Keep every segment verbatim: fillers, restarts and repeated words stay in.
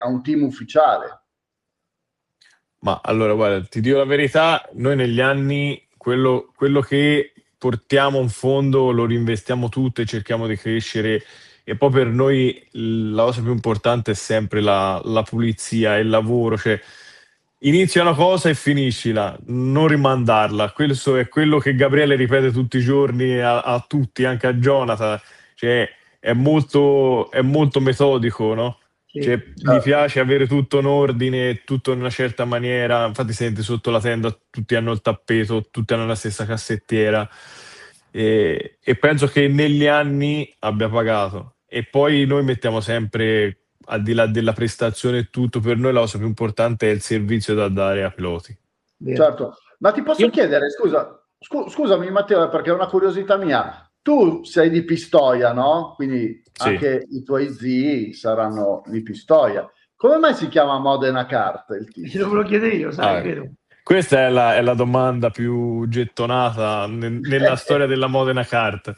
a un team ufficiale. Ma allora, guarda, ti dico la verità, noi negli anni quello, quello che portiamo in fondo lo reinvestiamo tutto e cerchiamo di crescere, e poi per noi la cosa più importante è sempre la, la pulizia e il lavoro, cioè inizia una cosa e finiscila, non rimandarla. Questo è quello che Gabriele ripete tutti i giorni a, a tutti, anche a Jonathan, cioè è molto, è molto metodico, no? Sì. Cioè, gli piace avere tutto in ordine, tutto in una certa maniera. Infatti, senti sotto la tenda, tutti hanno il tappeto, tutti hanno la stessa cassettiera. E, e penso che negli anni abbia pagato. E poi noi mettiamo sempre, al di là della prestazione e tutto, per noi la cosa più importante è il servizio da dare a piloti. Vero. Certo, ma ti posso Io- chiedere, scusa, scu- scusami Matteo, perché è una curiosità mia. Tu sei di Pistoia, no? Quindi Sì. anche i tuoi zii saranno di Pistoia. Come mai si chiama Modena Kart il team? Se lo chiedo io, sai, Ah, è vero. Questa è la, è la domanda più gettonata ne- nella storia della Modena Kart.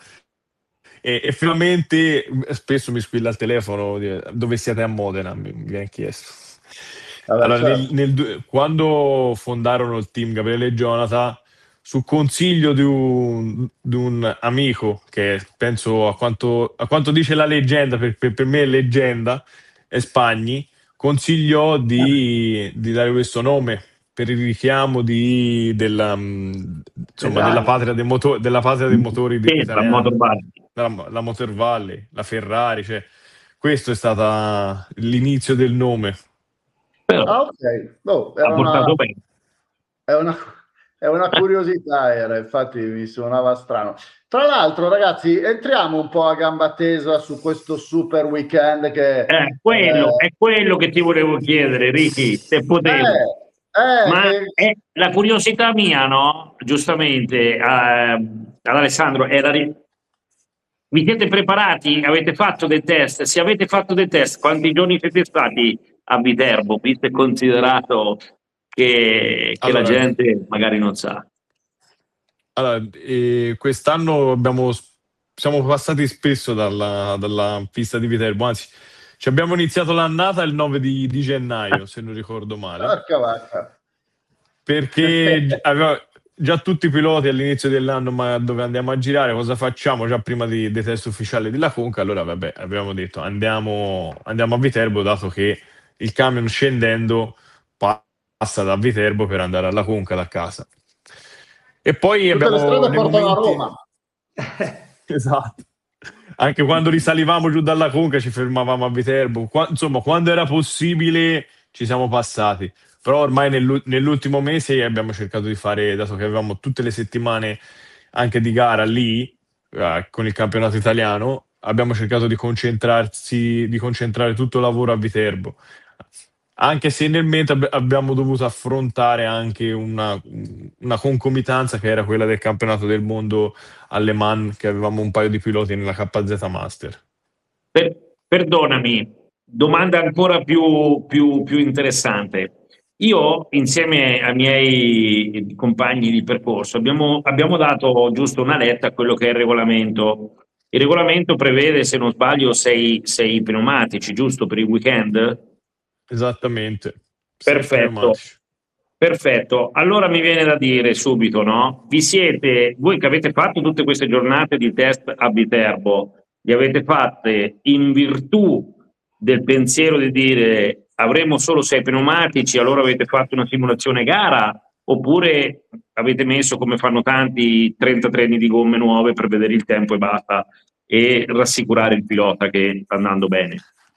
E effettivamente spesso mi squilla il telefono di- dove siete a Modena, mi mi viene chiesto. Vabbè, Allora, nel- certo. nel du- quando fondarono il team Gabriele e Jonathan, su consiglio di un, di un amico, che penso a quanto, a quanto dice la leggenda, per, per- per me è leggenda, è Spagni, consigliò di, di dare questo nome per il richiamo di, della, mh, insomma, Ferrari. della patria dei, moto- della patria dei motori di- Sì, la italiani, Motor Valley. la, la Motor Valley, la Ferrari, cioè, questo è stato l'inizio del nome. Però Ah, ok. Oh, ha era una, portato bene. è una, è una curiosità, era, infatti mi suonava strano. Tra l'altro, ragazzi, entriamo un po' a gamba tesa su questo super weekend che... Eh, quello, eh, è quello che ti volevo chiedere, Ricky, se potevo. eh, eh, Ma che- è la curiosità mia, no? Giustamente, eh, ad Alessandro, era ri- vi siete preparati? Avete fatto dei test? Se avete fatto dei test, quanti giorni siete stati a Viterbo, visto e considerato che, che la Allora, gente magari non sa? Allora, eh, quest'anno abbiamo, siamo passati spesso dalla, dalla pista di Viterbo, anzi, ci abbiamo iniziato l'annata il nove di, di gennaio, se non ricordo male, porca vacca. perché gi- aveva- già tutti i piloti all'inizio dell'anno, ma dove andiamo a girare, cosa facciamo già prima di- dei test ufficiali della Conca, allora vabbè, abbiamo detto andiamo, andiamo a Viterbo, dato che il camion scendendo pa- passa da Viterbo per andare alla Conca da casa. E poi Tutte le abbiamo strade nei portano a momenti... Roma. Esatto. Anche quando risalivamo giù dalla Conca ci fermavamo a Viterbo. Qua- insomma, quando era possibile ci siamo passati. Però ormai nell'u- nell'ultimo mese abbiamo cercato di fare, dato che avevamo tutte le settimane anche di gara lì, eh, con il campionato italiano, abbiamo cercato di concentrarsi, di concentrare tutto il lavoro a Viterbo. Anche se nel mentre abbi- abbiamo dovuto affrontare anche una, una concomitanza che era quella del campionato del mondo alle Man, che avevamo un paio di piloti nella K Z Master. Per- perdonami, domanda ancora più, più- più interessante. Io, insieme ai miei compagni di percorso, abbiamo, abbiamo dato giusto una letta a quello che è il regolamento. Il regolamento prevede, se non sbaglio, sei, sei pneumatici, giusto, per il weekend? Esattamente. Sei Perfetto. pneumatici. Perfetto, allora mi viene da dire subito, no? Vi siete, voi che avete fatto tutte queste giornate di test a Viterbo, le avete fatte in virtù del pensiero di dire avremo solo sei pneumatici, allora avete fatto una simulazione gara, oppure avete messo, come fanno tanti, trenta treni di gomme nuove per vedere il tempo e basta, e rassicurare il pilota che sta andando bene?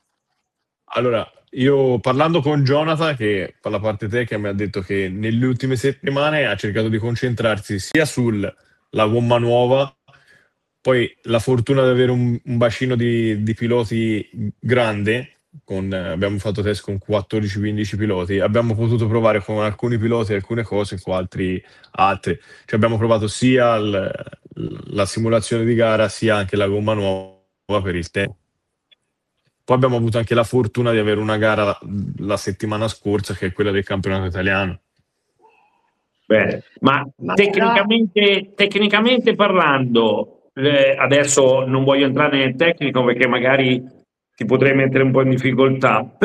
Allora, io parlando con Jonathan, che fa la parte tecnica, mi ha detto che nelle ultime settimane ha cercato di concentrarsi sia sulla gomma nuova, poi la fortuna di avere un, un bacino di, di piloti grande, con, eh, abbiamo fatto test con quattordici quindici piloti, abbiamo potuto provare con alcuni piloti alcune cose, con altri altre. Cioè abbiamo provato sia il- la simulazione di gara, sia anche la gomma nuova per il tempo. Poi abbiamo avuto anche la fortuna di avere una gara la, la settimana scorsa, che è quella del campionato italiano. Bene, ma Ma tecnicamente, tecnicamente parlando, eh, adesso non voglio entrare nel tecnico perché magari ti potrei mettere un po' in difficoltà,